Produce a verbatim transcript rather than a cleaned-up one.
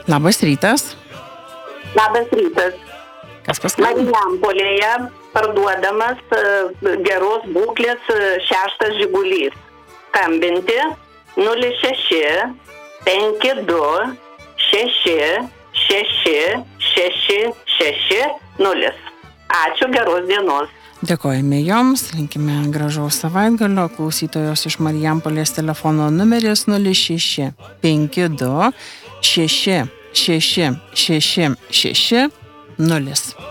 Labas rytas. Labas rytas. Kas paskambino? Marijampolėje parduodamas geros būklės šeštas Žigulys. Skambinti nulis šeši penki du šeši šeši šeši šeši nulis. Ačiū, geros dienos. Dėkojame joms, linkime gražaus savaitgalio. Klausytojos iš Marijampolės telefono numeris nulis šeši penki du šeši šeši šeši šeši nulis.